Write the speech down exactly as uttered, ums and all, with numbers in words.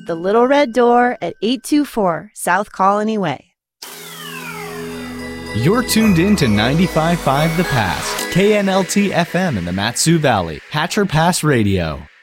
The Little Red Door at eight two four South Colony Way. You're tuned in to ninety-five point five The Pass, K N L T F M in the Mat-Su Valley, Hatcher Pass Radio.